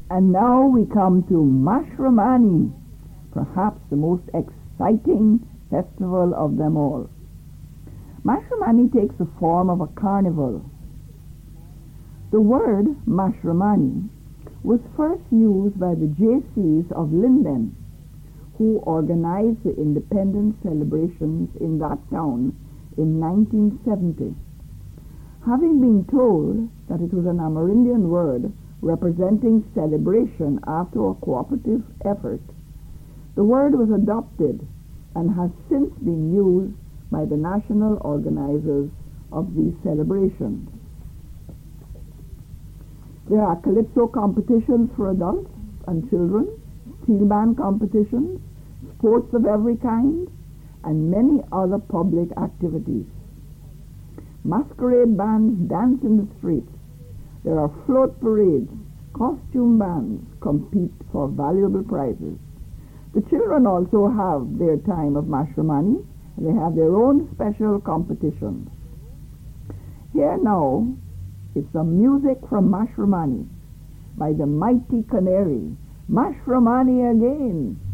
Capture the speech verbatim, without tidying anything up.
And now we come to Mashramani, perhaps the most exciting festival of them all. Mashramani takes the form of a carnival. The word Mashramani was first used by the J Cs of Linden, who organized the independence celebrations in that town in nineteen seventy. Having been told that it was an Amerindian word representing celebration after a cooperative effort, the word was adopted and has since been used by the national organizers of these celebrations. There are calypso competitions for adults and children, steel band competitions, sports of every kind, and many other public activities. Masquerade bands dance in the streets. There are float parades. Costume bands compete for valuable prizes. The children also have their time of Mashramani. They have their own special competitions. Here now is some music from Mashramani by the Mighty Canary. Mashramani again!